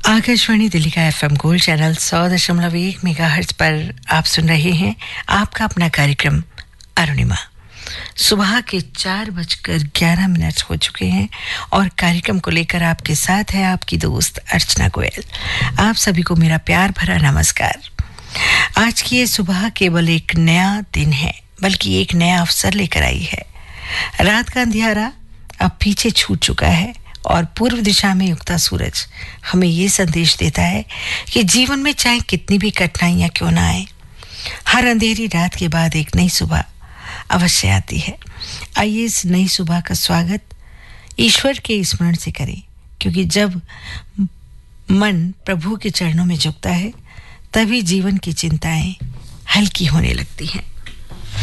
आकाशवाणी दिल्ली का FM gold channel 100.1 megahertz पर आप सुन रहे हैं आपका अपना कार्यक्रम अरुणिमा। सुबह के 4:11 हो चुके हैं और कार्यक्रम को लेकर आपके साथ है आपकी दोस्त अर्चना गोयल। आप सभी को मेरा प्यार भरा नमस्कार। आज की ये सुबह केवल एक नया दिन है, बल्कि एक नया अवसर लेकर आई है। रात का अंधियारा अब पीछे छूट चुका है और पूर्व दिशा में उगता सूरज हमें ये संदेश देता है कि जीवन में चाहे कितनी भी कठिनाइयां क्यों ना आए, हर अंधेरी रात के बाद एक नई सुबह अवश्य आती है। आइए इस नई सुबह का स्वागत ईश्वर के स्मरण से करें, क्योंकि जब मन प्रभु के चरणों में झुकता है तभी जीवन की चिंताएं हल्की होने लगती हैं।